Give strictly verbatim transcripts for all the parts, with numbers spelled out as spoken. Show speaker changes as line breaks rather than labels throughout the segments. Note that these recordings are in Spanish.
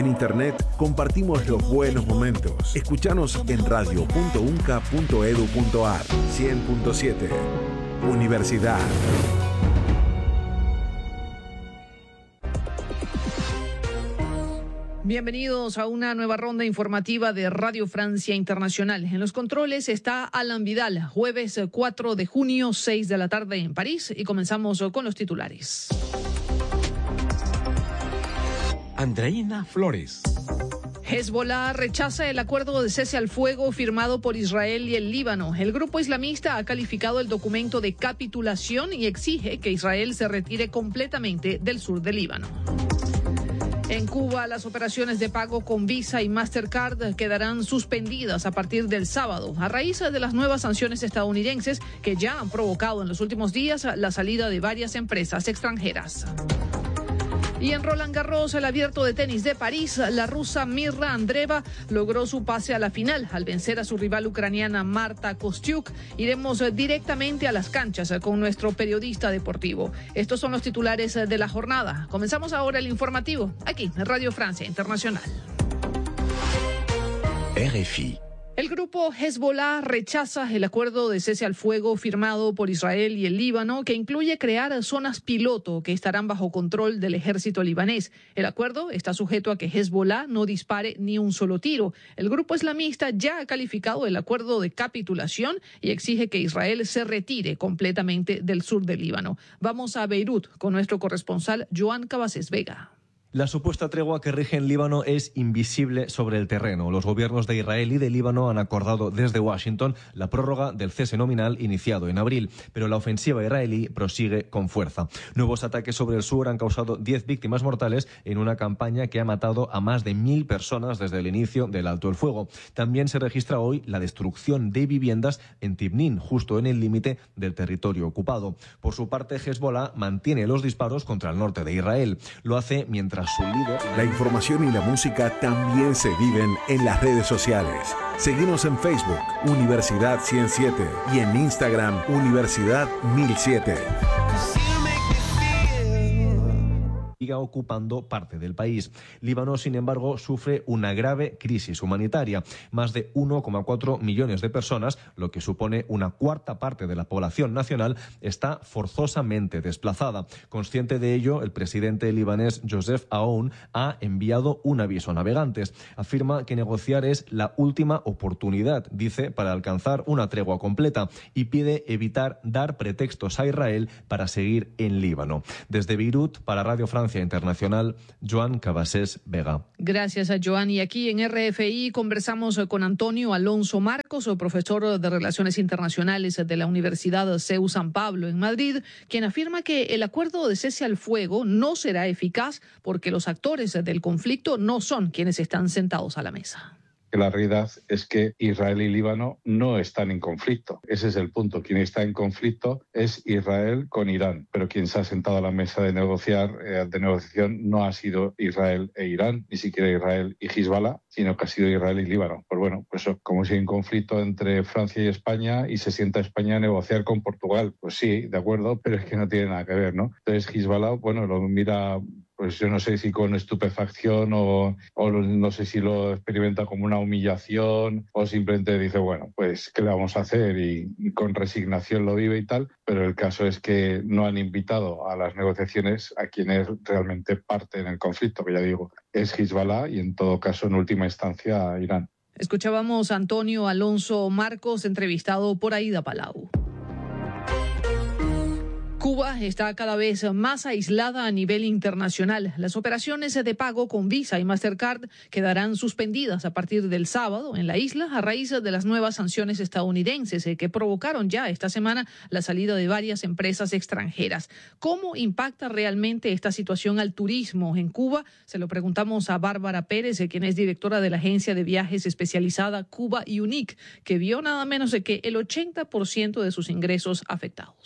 En internet compartimos los buenos momentos. Escúchanos en radio punto unca punto edu punto ar. cien punto siete. Universidad.
Bienvenidos a una nueva ronda informativa de Radio Francia Internacional. En los controles está Alan Vidal, jueves cuatro de junio, seis de la tarde en París, y comenzamos con los titulares.
Andreina Flores.
Hezbollah rechaza el acuerdo de cese al fuego firmado por Israel y el Líbano. El grupo islamista ha calificado el documento de capitulación y exige que Israel se retire completamente del sur del Líbano. En Cuba, las operaciones de pago con Visa y Mastercard quedarán suspendidas a partir del sábado, a raíz de las nuevas sanciones estadounidenses que ya han provocado en los últimos días la salida de varias empresas extranjeras. Y en Roland Garros, el abierto de tenis de París, la rusa Mirra Andreeva logró su pase a la final al vencer a su rival ucraniana Marta Kostyuk. Iremos directamente a las canchas con nuestro periodista deportivo. Estos son los titulares de la jornada. Comenzamos ahora el informativo, aquí en Radio Francia Internacional.
R F I.
El grupo Hezbollah rechaza el acuerdo de cese al fuego firmado por Israel y el Líbano, que incluye crear zonas piloto que estarán bajo control del ejército libanés. El acuerdo está sujeto a que Hezbollah no dispare ni un solo tiro. El grupo islamista ya ha calificado el acuerdo de capitulación y exige que Israel se retire completamente del sur del Líbano. Vamos a Beirut con nuestro corresponsal Joan Cabasés Vega.
La supuesta tregua que rige en Líbano es invisible sobre el terreno. Los gobiernos de Israel y de Líbano han acordado desde Washington la prórroga del cese nominal iniciado en abril, pero la ofensiva israelí prosigue con fuerza. Nuevos ataques sobre el sur han causado diez víctimas mortales en una campaña que ha matado a más de mil personas desde el inicio del alto el fuego. También se registra hoy la destrucción de viviendas en Tibnin, justo en el límite del territorio ocupado. Por su parte, Hezbollah mantiene los disparos contra el norte de Israel. Lo hace mientras su líder...
La información y la música también se viven en las redes sociales. Seguimos en Facebook, Universidad ciento siete, y en Instagram, Universidad mil siete.
Siga ocupando parte del país. Líbano, sin embargo, sufre una grave crisis humanitaria. Más de uno coma cuatro millones de personas, lo que supone una cuarta parte de la población nacional, está forzosamente desplazada. Consciente de ello, el presidente libanés Joseph Aoun ha enviado un aviso a navegantes. Afirma que negociar es la última oportunidad, dice, para alcanzar una tregua completa, y pide evitar dar pretextos a Israel para seguir en Líbano. Desde Beirut, para Radio Francia Internacional, Joan Cabasés Vega.
Gracias a Joan. Y aquí en R F I conversamos con Antonio Alonso Marcos, profesor de Relaciones Internacionales de la Universidad C E U San Pablo en Madrid, quien afirma que el acuerdo de cese al fuego no será eficaz porque los actores del conflicto no son quienes están sentados a la mesa.
Que la realidad es que Israel y Líbano no están en conflicto. Ese es el punto. Quien está en conflicto es Israel con Irán, pero quien se ha sentado a la mesa de negociar, eh, de negociación no ha sido Israel e Irán, ni siquiera Israel y Hezbollah, sino que ha sido Israel y Líbano. Pues bueno, pues eso, como si hay un conflicto entre Francia y España y se sienta España a negociar con Portugal. Pues sí, de acuerdo, pero es que no tiene nada que ver, ¿no? Entonces Hezbollah, bueno, lo mira... Pues yo no sé si con estupefacción o, o no sé si lo experimenta como una humillación o simplemente dice, bueno, pues ¿qué le vamos a hacer? Y, y con resignación lo vive y tal, pero el caso es que no han invitado a las negociaciones a quienes realmente parten en el conflicto, que ya digo, es Hezbollah y en todo caso, en última instancia, Irán.
Escuchábamos a Antonio Alonso Marcos, entrevistado por Aida Palau. Cuba está cada vez más aislada a nivel internacional. Las operaciones de pago con Visa y Mastercard quedarán suspendidas a partir del sábado en la isla a raíz de las nuevas sanciones estadounidenses que provocaron ya esta semana la salida de varias empresas extranjeras. ¿Cómo impacta realmente esta situación al turismo en Cuba? Se lo preguntamos a Bárbara Pérez, quien es directora de la agencia de viajes especializada Cuba Unique, que vio nada menos de que el ochenta por ciento de sus ingresos afectados.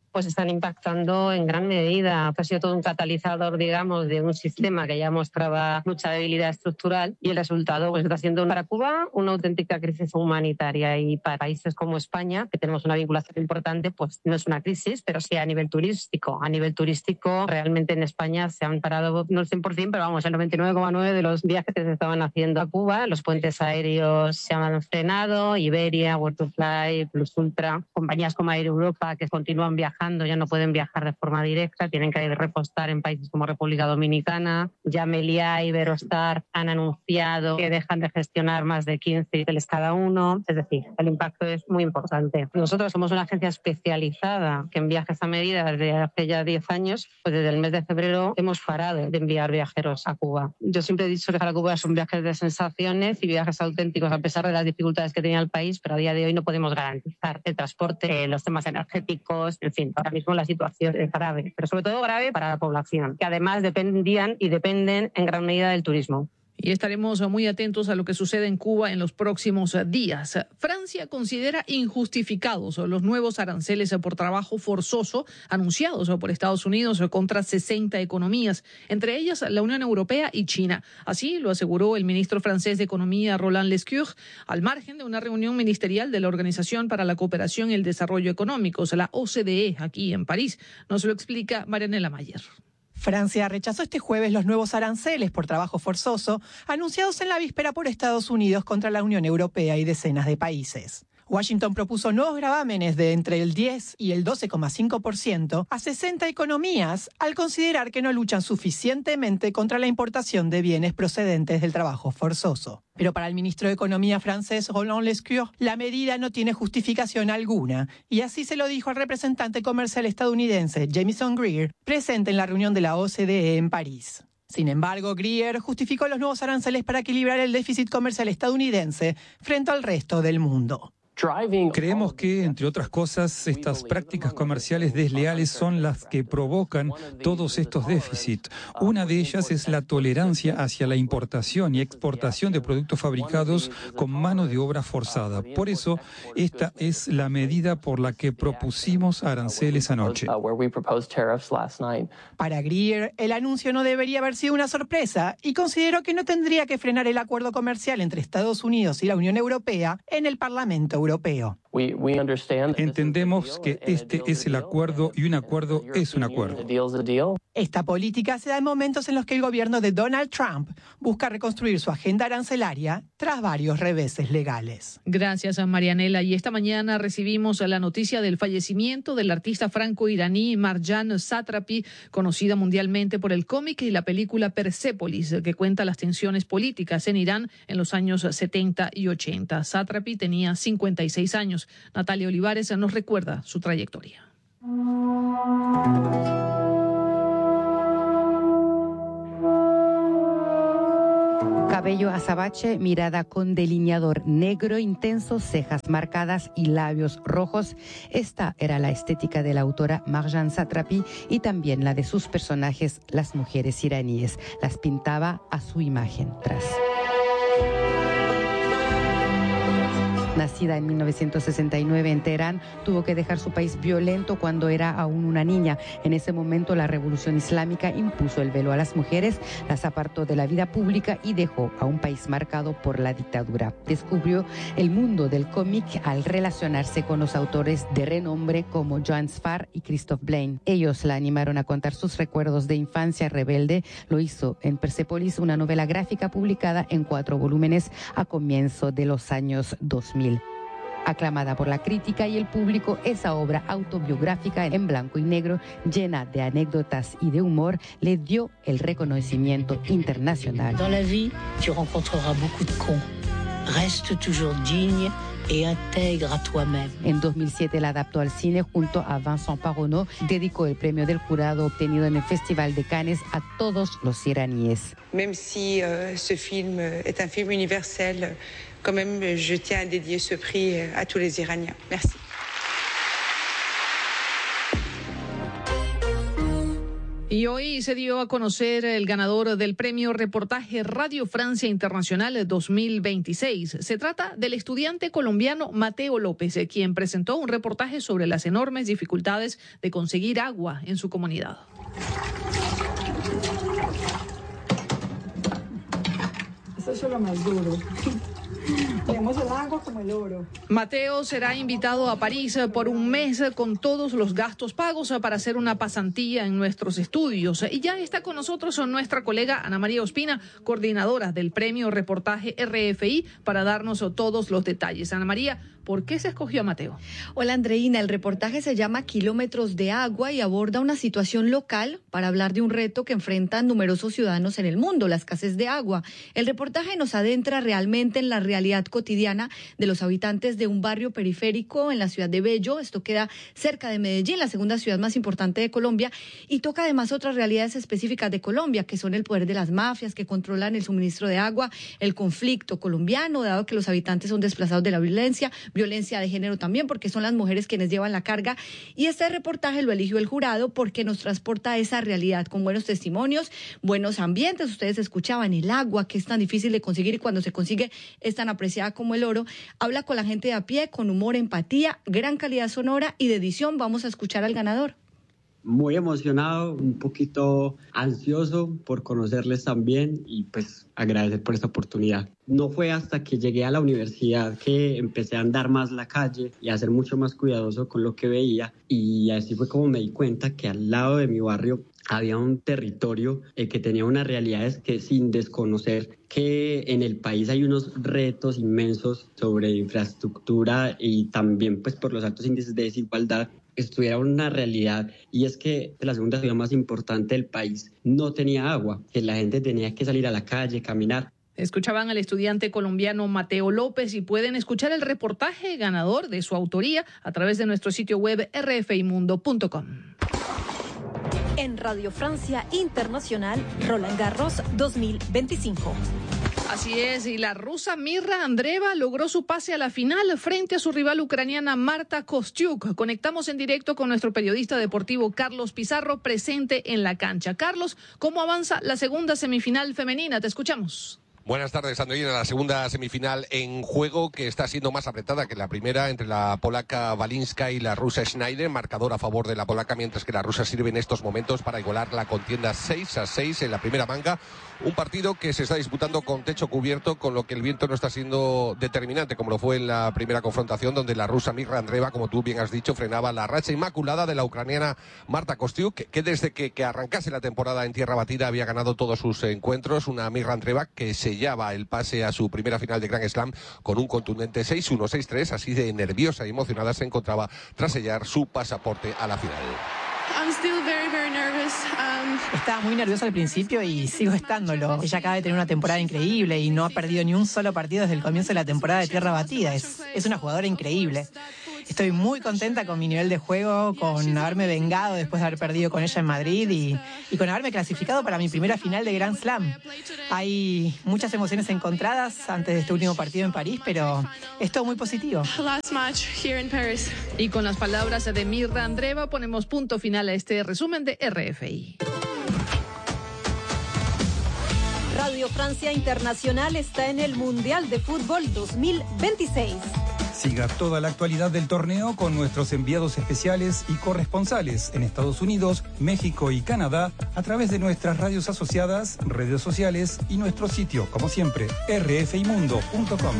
pues están impactando en gran medida. Ha sido todo un catalizador, digamos, de un sistema que ya mostraba mucha debilidad estructural y el resultado pues, está siendo para Cuba una auténtica crisis humanitaria, y para países como España, que tenemos una vinculación importante, pues no es una crisis, pero sí a nivel turístico. A nivel turístico, realmente en España se han parado, no el cien por ciento, pero vamos, el noventa y nueve coma nueve por ciento de los viajes que se estaban haciendo a Cuba. Los puentes aéreos se han frenado, Iberia, World to Fly, Plus Ultra, compañías como Air Europa que continúan viajando, ya no pueden viajar de forma directa, tienen que repostar en países como República Dominicana. Ya Meliá y Iberostar han anunciado que dejan de gestionar más de quince hoteles cada uno. Es decir, el impacto es muy importante. Nosotros somos una agencia especializada que en viajes a medida desde hace ya diez años, pues desde el mes de febrero hemos parado de enviar viajeros a Cuba. Yo siempre he dicho que para Cuba son viajes de sensaciones y viajes auténticos a pesar de las dificultades que tenía el país, pero a día de hoy no podemos garantizar el transporte, los temas energéticos, en fin, ahora mismo la situación es grave, pero sobre todo grave para la población, que además dependían y dependen en gran medida del turismo.
Y estaremos muy atentos a lo que sucede en Cuba en los próximos días. Francia considera injustificados los nuevos aranceles por trabajo forzoso anunciados por Estados Unidos contra sesenta economías, entre ellas la Unión Europea y China. Así lo aseguró el ministro francés de Economía, Roland Lescure, al margen de una reunión ministerial de la Organización para la Cooperación y el Desarrollo Económicos, la O C D E, aquí en París. Nos lo explica Marianela Mayer.
Francia rechazó este jueves los nuevos aranceles por trabajo forzoso anunciados en la víspera por Estados Unidos contra la Unión Europea y decenas de países. Washington propuso nuevos gravámenes de entre el diez y el doce coma cinco por ciento a sesenta economías al considerar que no luchan suficientemente contra la importación de bienes procedentes del trabajo forzoso. Pero para el ministro de Economía francés, Roland Lescure, la medida no tiene justificación alguna, y así se lo dijo al representante comercial estadounidense Jamieson Greer, presente en la reunión de la O C D E en París. Sin embargo, Greer justificó los nuevos aranceles para equilibrar el déficit comercial estadounidense frente al resto del mundo.
Creemos que, entre otras cosas, estas prácticas comerciales desleales son las que provocan todos estos déficits. Una de ellas es la tolerancia hacia la importación y exportación de productos fabricados con mano de obra forzada. Por eso, esta es la medida por la que propusimos aranceles anoche.
Para Greer, el anuncio no debería haber sido una sorpresa y consideró que no tendría que frenar el acuerdo comercial entre Estados Unidos y la Unión Europea en el Parlamento Europeo. Europeo.
Entendemos que este es el acuerdo y un acuerdo es un acuerdo.
Esta política se da en momentos en los que el gobierno de Donald Trump busca reconstruir su agenda arancelaria tras varios reveses legales.
Gracias a Marianela. Y esta mañana recibimos la noticia del fallecimiento del artista franco-iraní Marjan Satrapi, conocida mundialmente por el cómic y la película Persepolis, que cuenta las tensiones políticas en Irán en los años setenta y ochenta. Satrapi tenía cincuenta y seis años. Natalia Olivares nos recuerda su trayectoria.
Cabello azabache, mirada con delineador negro intenso, cejas marcadas y labios rojos. Esta era la estética de la autora Marjan Satrapi y también la de sus personajes, las mujeres iraníes. Las pintaba a su imagen tras. Nacida en mil novecientos sesenta y nueve en Teherán, tuvo que dejar su país violento cuando era aún una niña. En ese momento, la revolución islámica impuso el velo a las mujeres, las apartó de la vida pública y dejó a un país marcado por la dictadura. Descubrió el mundo del cómic al relacionarse con los autores de renombre como Joan Sfar y Christoph Blaine. Ellos la animaron a contar sus recuerdos de infancia rebelde. Lo hizo en Persepolis, una novela gráfica publicada en cuatro volúmenes a comienzo de los años dos mil. Aclamada por la crítica y el público, esa obra autobiográfica en blanco y negro, llena de anécdotas y de humor, le dio el reconocimiento internacional.
Dans la vie, tu rencontreras beaucoup de cons. Reste toujours digne et intègre à toi-même.
En dos mil siete la adaptó al cine junto a Vincent Parronneau. Dedicó el premio del jurado obtenido en el Festival de Cannes a todos los iraníes.
Même si euh, ce film est un film universel, quand même je tiens à dédier ce prix à tous les Iraniens. Merci.
Y Y hoy se dio a conocer el ganador del premio Reportaje Radio Francia Internacional dos mil veintiséis. Se trata del estudiante colombiano Mateo López, quien presentó un reportaje sobre las enormes dificultades de conseguir agua en su comunidad.
Eso es lo más duro. Tenemos el agua como el oro.
Mateo será invitado a París por un mes con todos los gastos pagos para hacer una pasantía en nuestros estudios. Y ya está con nosotros nuestra colega Ana María Ospina, coordinadora del premio Reportaje R F I, para darnos todos los detalles. Ana María, ¿por qué se escogió a Mateo?
Hola Andreina, el reportaje se llama Kilómetros de Agua y aborda una situación local para hablar de un reto que enfrentan numerosos ciudadanos en el mundo, la escasez de agua. El reportaje nos adentra realmente en la realidad cotidiana de los habitantes de un barrio periférico en la ciudad de Bello. Esto queda cerca de Medellín, la segunda ciudad más importante de Colombia, y toca además otras realidades específicas de Colombia, que son el poder de las mafias que controlan el suministro de agua, el conflicto colombiano, dado que los habitantes son desplazados de la violencia, violencia de género también, porque son las mujeres quienes llevan la carga. Y este reportaje lo eligió el jurado porque nos transporta a esa realidad con buenos testimonios, buenos ambientes. Ustedes escuchaban el agua, que es tan difícil de conseguir, y cuando se consigue es tan apreciada como el oro. Habla con la gente de a pie, con humor, empatía, gran calidad sonora y de edición. Vamos a escuchar al ganador.
Muy emocionado, un poquito ansioso por conocerles también y pues agradecer por esta oportunidad. No fue hasta que llegué a la universidad que empecé a andar más la calle y a ser mucho más cuidadoso con lo que veía, y así fue como me di cuenta que al lado de mi barrio había un territorio eh, que tenía unas realidades que, sin desconocer que en el país hay unos retos inmensos sobre infraestructura y también pues por los altos índices de desigualdad, estuviera una realidad, y es que la segunda ciudad más importante del país no tenía agua, que la gente tenía que salir a la calle, caminar.
Escuchaban al estudiante colombiano Mateo López y pueden escuchar el reportaje ganador de su autoría a través de nuestro sitio web r f i mundo punto com.
En Radio Francia Internacional, Roland Garros dos mil veinticinco.
Así es, y la rusa Mirra Andreeva logró su pase a la final frente a su rival ucraniana Marta Kostyuk. Conectamos en directo con nuestro periodista deportivo Carlos Pizarro, presente en la cancha. Carlos, ¿cómo avanza la segunda semifinal femenina? Te escuchamos.
Buenas tardes, Andreina. La segunda semifinal en juego, que está siendo más apretada que la primera, entre la polaca Walinska y la rusa Schneider. Marcador a favor de la polaca, mientras que la rusa sirve en estos momentos para igualar la contienda seis a seis en la primera manga. Un partido que se está disputando con techo cubierto, con lo que el viento no está siendo determinante, como lo fue en la primera confrontación, donde la rusa Mirra Andreeva, como tú bien has dicho, frenaba la racha inmaculada de la ucraniana Marta Kostyuk, que, que desde que, que arrancase la temporada en tierra batida había ganado todos sus encuentros. Una Mirra Andreeva que sellaba el pase a su primera final de Grand Slam con un contundente seis uno seis tres. Así de nerviosa y emocionada se encontraba tras sellar su pasaporte a la final.
I'm still very, very nervous. Um...
Estaba muy nerviosa al principio y sigo estándolo. Ella acaba de tener una temporada increíble y no ha perdido ni un solo partido desde el comienzo de la temporada de tierra batida. Es, es una jugadora increíble. Estoy muy contenta con mi nivel de juego, con haberme vengado después de haber perdido con ella en Madrid y, y con haberme clasificado para mi primera final de Grand Slam. Hay muchas emociones encontradas antes de este último partido en París, pero es todo muy positivo.
Y con las palabras de Mirra Andreeva ponemos punto final a este resumen de R F I.
Radio Francia Internacional está en el Mundial de Fútbol dos mil veintiséis.
Siga toda la actualidad del torneo con nuestros enviados especiales y corresponsales en Estados Unidos, México y Canadá a través de nuestras radios asociadas, redes sociales y nuestro sitio, como siempre, r f i mundo punto com.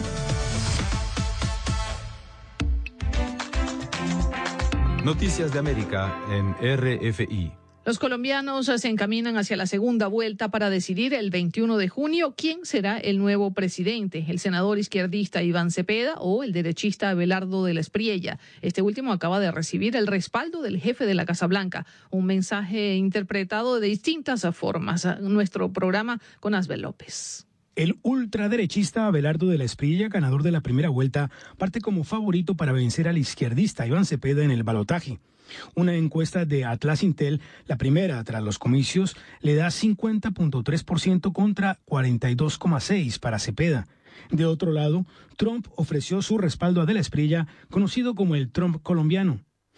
Noticias de América en R F I.
Los colombianos se encaminan hacia la segunda vuelta para decidir el veintiuno de junio quién será el nuevo presidente, el senador izquierdista Iván Cepeda o el derechista Abelardo de la Espriella. Este último acaba de recibir el respaldo del jefe de la Casa Blanca, un mensaje interpretado de distintas formas. Nuestro programa con Asbel López.
El ultraderechista Abelardo de la Espriella, ganador de la primera vuelta, parte como favorito para vencer al izquierdista Iván Cepeda en el balotaje. Una encuesta de Atlas Intel, la primera tras los comicios, le da cincuenta punto tres por ciento contra cuarenta y dos coma seis por ciento para Cepeda. De otro lado, Trump ofreció su respaldo a de la Espriella, conocido como el Trump colombiano.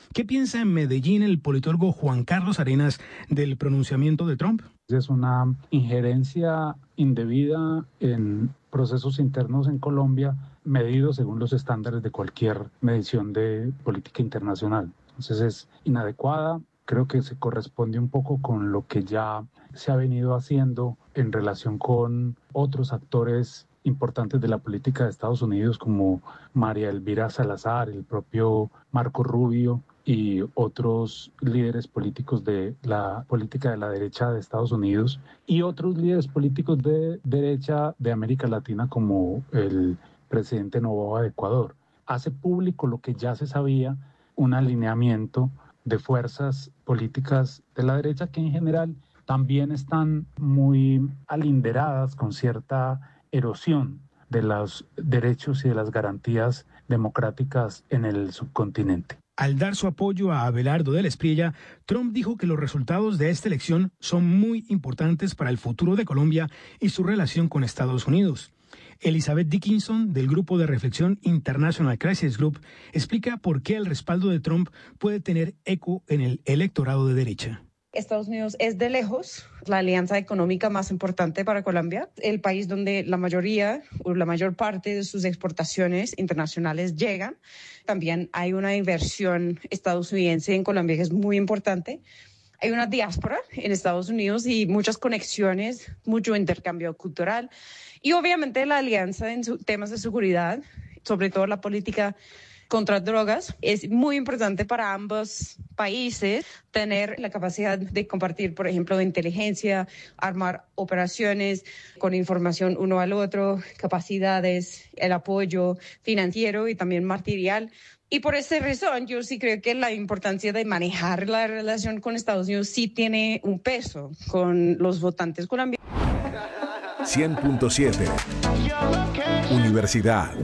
¿Qué piensa en Medellín el politólogo Juan Carlos Arenas del pronunciamiento de Trump?
Es una injerencia indebida en procesos internos en Colombia, medidos según los estándares de cualquier medición de política internacional. Entonces es inadecuada, creo que se corresponde un poco con lo que ya se ha venido haciendo en relación con otros actores importantes de la política de Estados Unidos como María Elvira Salazar, el propio Marco Rubio y otros líderes políticos de la política de la derecha de Estados Unidos y otros líderes políticos de derecha de América Latina como el presidente Noboa de Ecuador. Hace público lo que ya se sabía, un alineamiento de fuerzas políticas de la derecha que en general también están muy alinderadas con cierta erosión de los derechos y de las garantías democráticas en el subcontinente.
Al dar su apoyo a Abelardo del Espriella, Trump dijo que los resultados de esta elección son muy importantes para el futuro de Colombia y su relación con Estados Unidos. Elizabeth Dickinson, del grupo de reflexión International Crisis Group, explica por qué el respaldo de Trump puede tener eco en el electorado de derecha.
Estados Unidos es de lejos la alianza económica más importante para Colombia, el país donde la mayoría o la mayor parte de sus exportaciones internacionales llegan. También hay una inversión estadounidense en Colombia que es muy importante. Hay una diáspora en Estados Unidos y muchas conexiones, mucho intercambio cultural y obviamente la alianza en temas de seguridad, sobre todo la política contra drogas. Es muy importante para ambos países tener la capacidad de compartir, por ejemplo, de inteligencia, armar operaciones con información uno al otro, capacidades, el apoyo financiero y también material. Y por esa razón, yo sí creo que la importancia de manejar la relación con Estados Unidos sí tiene un peso con los votantes colombianos.
cien punto siete Universidad.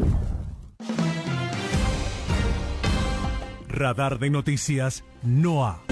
Radar de Noticias N O A.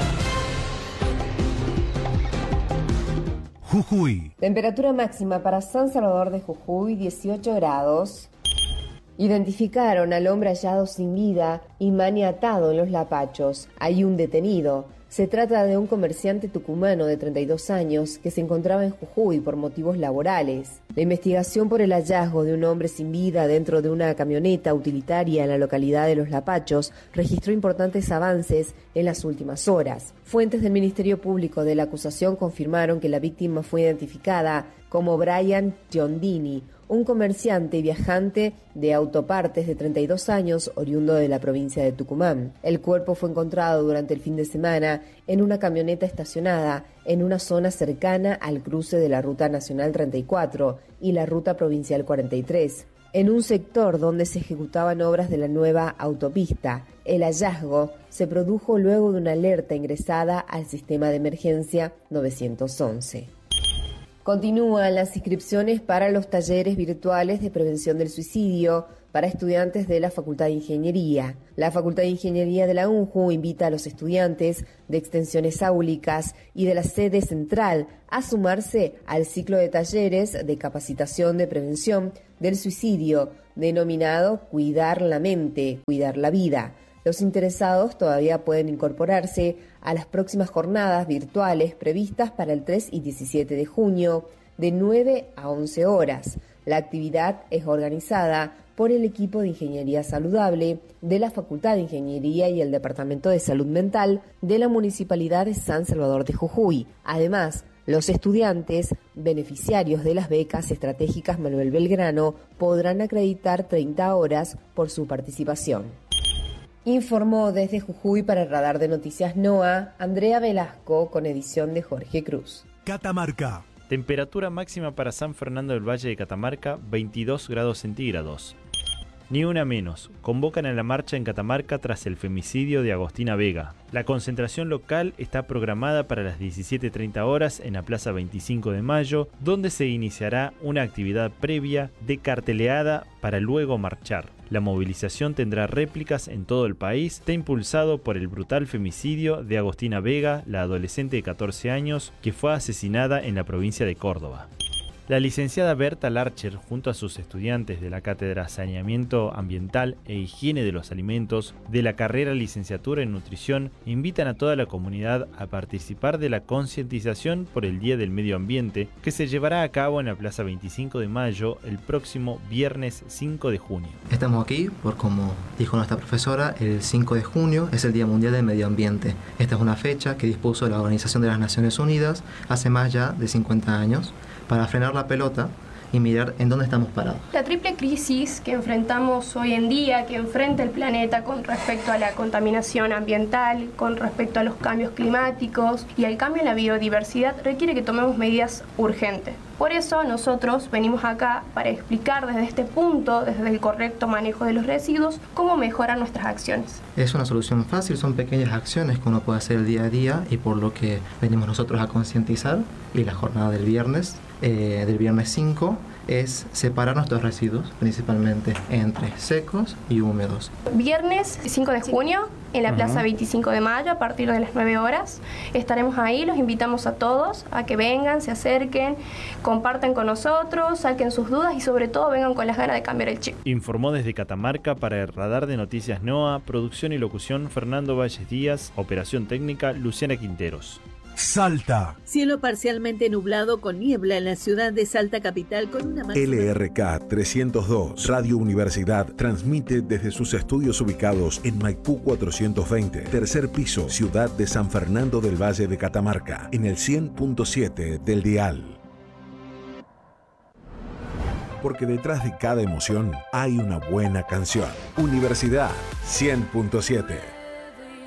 Jujuy.
Temperatura máxima para San Salvador de Jujuy, dieciocho grados. Identificaron al hombre hallado sin vida y maniatado en los Lapachos. Hay un detenido. Se trata de un comerciante tucumano de treinta y dos años que se encontraba en Jujuy por motivos laborales. La investigación por el hallazgo de un hombre sin vida dentro de una camioneta utilitaria en la localidad de Los Lapachos registró importantes avances en las últimas horas. Fuentes del Ministerio Público de la acusación confirmaron que la víctima fue identificada como Brian Giondini, un comerciante y viajante de autopartes de treinta y dos años, oriundo de la provincia de Tucumán. El cuerpo fue encontrado durante el fin de semana en una camioneta estacionada en una zona cercana al cruce de la Ruta Nacional treinta y cuatro y la Ruta Provincial cuarenta y tres, en un sector donde se ejecutaban obras de la nueva autopista. El hallazgo se produjo luego de una alerta ingresada al sistema de emergencia novecientos once. Continúan las inscripciones para los talleres virtuales de prevención del suicidio para estudiantes de la Facultad de Ingeniería. La Facultad de Ingeniería de la UNJU invita a los estudiantes de extensiones áulicas y de la sede central a sumarse al ciclo de talleres de capacitación de prevención del suicidio, denominado Cuidar la Mente, Cuidar la Vida. Los interesados todavía pueden incorporarse a las próximas jornadas virtuales previstas para el tres y diecisiete de junio, de nueve a once horas. La actividad es organizada por el equipo de Ingeniería Saludable de la Facultad de Ingeniería y el Departamento de Salud Mental de la Municipalidad de San Salvador de Jujuy. Además, los estudiantes beneficiarios de las becas estratégicas Manuel Belgrano podrán acreditar treinta horas por su participación. Informó desde Jujuy para el Radar de Noticias N O A, Andrea Velasco, con edición de Jorge Cruz.
Catamarca.
Temperatura máxima para San Fernando del Valle de Catamarca, veintidós grados centígrados. Ni una menos. Convocan a la marcha en Catamarca tras el femicidio de Agostina Vega. La concentración local está programada para las diecisiete treinta horas en la Plaza veinticinco de Mayo, donde se iniciará una actividad previa de carteleada para luego marchar. La movilización tendrá réplicas en todo el país, está impulsado por el brutal femicidio de Agostina Vega, la adolescente de catorce años que fue asesinada en la provincia de Córdoba. La licenciada Berta Larcher, junto a sus estudiantes de la Cátedra Saneamiento Ambiental e Higiene de los Alimentos de la carrera Licenciatura en Nutrición, invitan a toda la comunidad a participar de la concientización por el Día del Medio Ambiente, que se llevará a cabo en la Plaza veinticinco de Mayo el próximo viernes cinco de junio.
Estamos aquí por, como dijo nuestra profesora, el cinco de junio es el Día Mundial del Medio Ambiente. Esta es una fecha que dispuso la Organización de las Naciones Unidas hace más ya de cincuenta años para frenar la pelota y mirar en dónde estamos parados.
La triple crisis que enfrentamos hoy en día, que enfrenta el planeta con respecto a la contaminación ambiental, con respecto a los cambios climáticos y al cambio en la biodiversidad, requiere que tomemos medidas urgentes. Por eso nosotros venimos acá para explicar desde este punto, desde el correcto manejo de los residuos, cómo mejorar nuestras acciones.
Es una solución fácil, son pequeñas acciones que uno puede hacer el día a día y por lo que venimos nosotros a concientizar. Y la jornada del viernes, eh, del viernes cinco, es separar nuestros residuos, principalmente entre secos y húmedos.
Viernes cinco de junio, en la Plaza
Uh-huh.
veinticinco de Mayo, a partir de las nueve horas. Estaremos ahí, los invitamos a todos a que vengan, se acerquen, compartan con nosotros, saquen sus dudas y sobre todo vengan con las ganas de cambiar el chip.
Informó desde Catamarca para el Radar de Noticias NOA, producción y locución Fernando Valles Díaz, operación técnica Luciana Quinteros.
Salta.
Cielo parcialmente nublado con niebla en la ciudad de Salta capital con una máxima...
L R K trescientos dos, Radio Universidad, transmite desde sus estudios ubicados en Maipú cuatrocientos veinte, tercer piso, ciudad de San Fernando del Valle de Catamarca, en el cien punto siete del dial. Porque detrás de cada emoción hay una buena canción. Universidad cien punto siete.